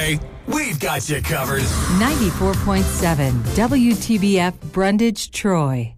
way, we've got you covered. 94.7 WTBF Brundage, Troy.